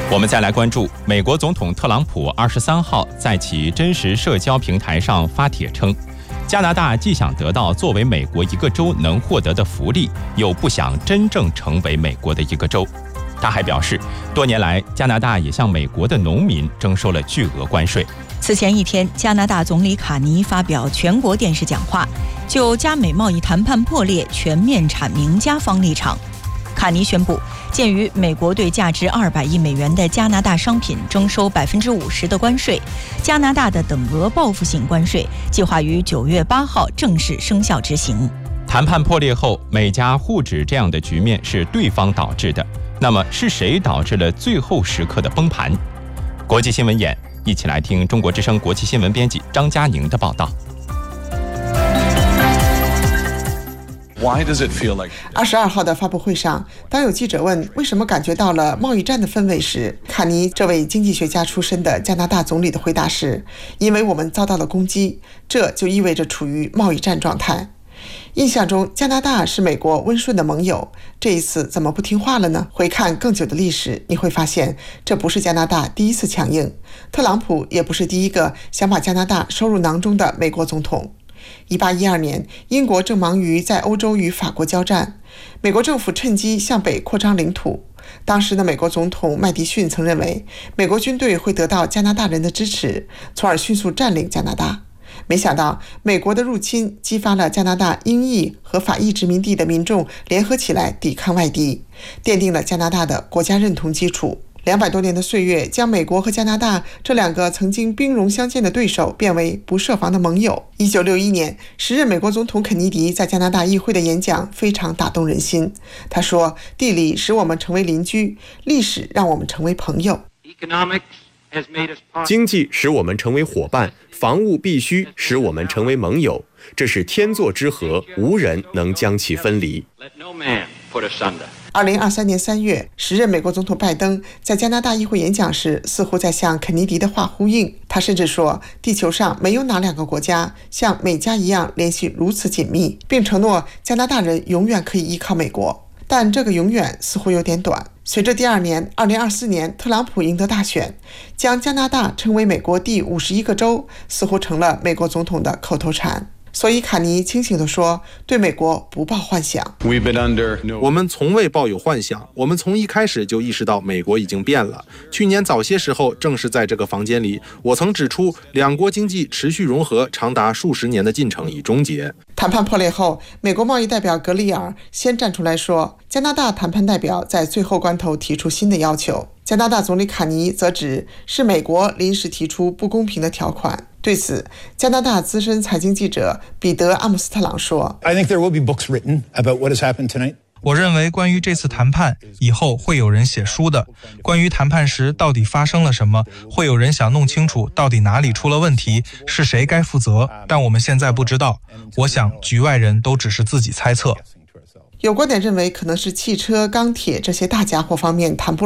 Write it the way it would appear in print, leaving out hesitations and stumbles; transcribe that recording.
我们再来关注美国总统特朗普23号在其真实社交平台上发帖称，加拿大既想得到作为美国一个州能获得的福利，又不想真正成为美国的一个州。他还表示，多年来加拿大也向美国的农民征收了巨额关税。 此前一天，加拿大总理卡尼发表全国电视讲话，就加美贸易谈判破裂全面阐明加方立场。卡尼宣布，鉴于美国对价值200亿美元的加拿大商品征收50%的关税，加拿大的等额报复性关税计划于9月8号正式生效执行。 谈判破裂后，美加互指这样的局面是对方导致的，那么是谁导致了最后时刻的崩盘？国际新闻眼，一起来听中国之声国际新闻编辑张佳宁的报道。 22号的发布会上，当有记者问为什么感觉到了贸易战的氛围时，卡尼这位经济学家出身的加拿大总理的回答是：因为我们遭到了攻击，这就意味着处于贸易战状态。印象中加拿大是美国温顺的盟友，这一次怎么不听话了呢？回看更久的历史，你会发现这不是加拿大第一次强硬，特朗普也不是第一个想把加拿大收入囊中的美国总统。1812年，英国正忙于在欧洲与法国交战，美国政府趁机向北扩张领土。当时的美国总统麦迪逊曾认为，美国军队会得到加拿大人的支持，从而迅速占领加拿大。没想到，美国的入侵激发了加拿大英裔和法裔殖民地的民众联合起来抵抗外敌，奠定了加拿大的国家认同基础。200多年的岁月，将美国和加拿大这两个曾经兵戎相见的对手变为不设防的盟友。1961年，时任美国总统肯尼迪在加拿大议会的演讲非常打动人心。他说：“地理使我们成为邻居，历史让我们成为朋友。 经济使我们成为伙伴，防务必须使我们成为盟友。这是天作之合，无人能将其分离。” 2023年3月，时任美国总统拜登在加拿大议会演讲时，似乎在向肯尼迪的话呼应。他甚至说，地球上没有哪两个国家像美加一样联系如此紧密，并承诺加拿大人永远可以依靠美国。但这个永远似乎有点短。随着第二年2024年特朗普赢得大选，将加拿大称为美国第51个州，似乎成了美国总统的口头禅。所以卡尼清醒地说，对美国不抱幻想。 我们从未抱有幻想，我们从一开始就意识到美国已经变了。去年早些时候，正是在这个房间里，我曾指出两国经济持续融合长达数十年的进程已终结。 谈判破裂后，美国贸易代表格里尔先站出来说，加拿大谈判代表在最后关头提出新的要求。加拿大总理卡尼则指是美国临时提出不公平的条款。对此，加拿大资深财经记者彼得·阿姆斯特朗说：“ 我认为关于这次谈判，以后会有人写书的。关于谈判时到底发生了什么，会有人想弄清楚到底哪里出了问题，是谁该负责。但我们现在不知道。我想局外人都只是自己猜测。” 有观点认为，可能是汽车、钢铁这些大家伙方面谈不